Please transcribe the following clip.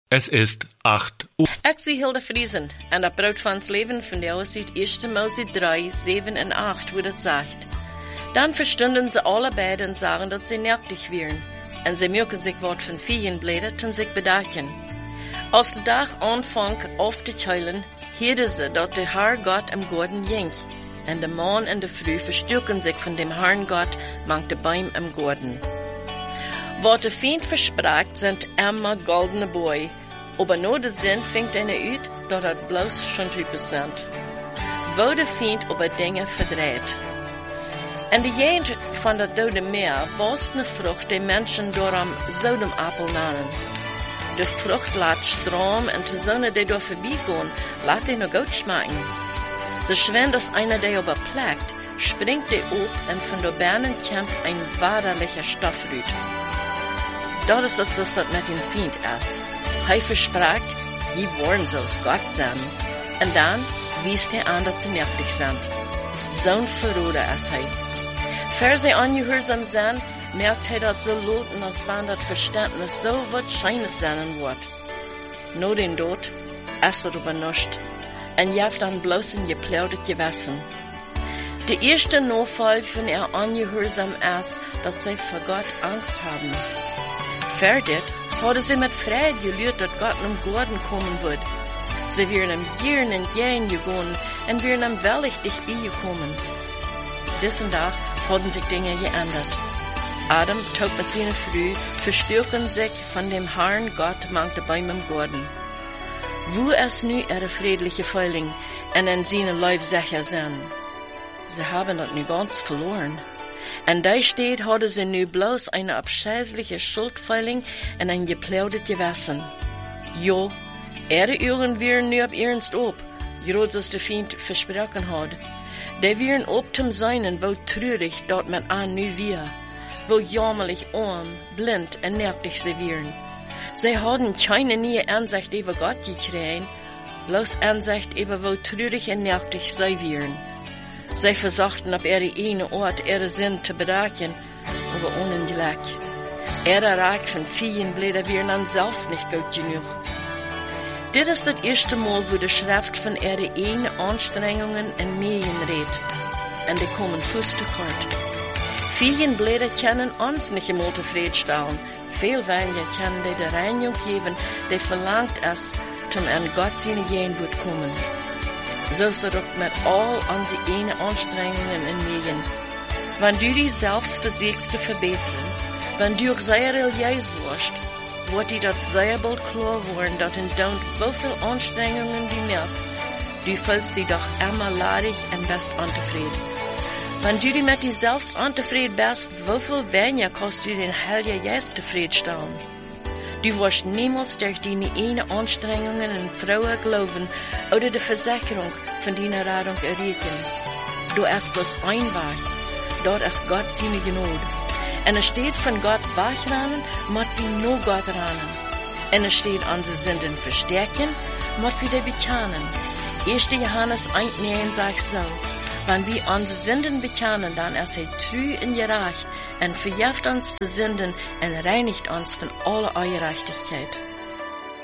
Es ist 8 Uhr. Ik zie Hilde Friesen en dat brood van het leven van de aus uit 1. Mose 3, 7 en 8, wo das sagt. Dann verstanden sie alle beide und sagen, dass sie nackt wären. Und sie mögen sich Wort von Feigenblätter zum sich bedachten. Als der Tag anfängt auf zu heulen, hörten sie, dass der Herr Gott im Garten ging. Und der Mann und der Früh verstärken sich von dem Herrn Gott, mang der Baum im Garten. Was der Feind versprach, sind immer goldene Bäume. Aber nur der Sinn fängt einer ut, dass das bloß schon typisch sind. Wo der Feind aber Dinge verdreht. En de jent van dat dode Meer was eine Frucht, die Menschen door am Sodomappel nannen. De Frucht laat Strom en de Sonne, die door vorbeigehen, laat die noch gut schmecken. So schwen, dass einer, der aber plagt, springt die op und von der Bernen kämpft ein waderlicher Stoffrüt. Das ist das, was das mit dem Feind ist. Er versprach, die wollen so aus Gott sein. Und dann wies er an, dass sie nervig sind. So'n Verroder ist er. Für sie ungehorsam sind, merkt er das so loten, als wenn das Verständnis so wahrscheinlich sein wird. Nur den Tod ist er aber nicht. Und jaft dann bloß in geplaudert Gewässern. Der erste Nachfall von ihr ungehorsam ist, dass sie vor Gott Angst haben. Fertig hadden sie mit Freude gelehrt, dass Gott im Garten kommen wird. Sie wären am Jahren entgegengegangen und wären am wellig dicht beigekommen. Diesen Tag hadden sich Dinge geändert. Adam tog mit seiner Früh, verstärken sich von dem Herrn Gott mangte beim im Garten. Wo ist nu ihre friedliche Feiling und in seine Leib sicher sind? Sie haben das nu ganz verloren. Und da steht, hadden sie nu bloß eine abscheuliche Schuldfeiling und ein geplaudert Gewässern. Ja, ihre Uhren wären nu ab ernst ob, gerade als der Feind versprochen hat. Die wären ob zum Seinen, wo traurig dort man an nu wir, wo jammerlich arm, blind und nervig sie wären. Sie hadden keine neue Ansicht über Gott gekriegt, bloß Ansicht über wo traurig und nervig sie wären. Sie versuchten auf ihre eine Ort ihre Sinn zu bedachen, aber ohne Glück. Ihre Rat von Feigenblätter wären dann selbst nicht gut genug. Dit ist das erste Mal, wo die Schrift von ihre eigenen Anstrengungen und Mühen redet. Und die kommen Fuß zu kurz. Feigenblätter können uns nicht immer zufriedenstellen. Viel weniger können die der Reinigung geben, die verlangt ist, zum an Gott seine Gegenwart kommen. So ist es auch mit all unseren eigenen Anstrengungen und Mühen. Wenn du dich selbst versuchst zu verbessern, wenn du auch sehr religiös wirst, wird dir das sehr bald klar werden, dass in don't so viel Anstrengungen du merkst, du fühlst dich doch immer ladig und bist unzufrieden. Wenn du dich mit dir selbst unzufrieden bist, wie viel weniger kannst du den Heiligen Geist zufriedenstellen? Du wirst niemals durch deine eigenen Anstrengungen und Frauen glauben oder die Versicherung von deiner Rettung erreichen. Du hast bloß ein Weg, dort ist Gott seine Gnade. Und es steht von Gott wegrennen, muss wir nur Gott rennen. Und es steht, unsere Sünden verstärken, muss wir die bekennen. 1. Johannes 1,9 sagt so, wenn wir unsere Sünden bekennen, dann ist er treu und gerecht und vergibt uns die Sünden und reinigt uns von aller Ungerechtigkeit.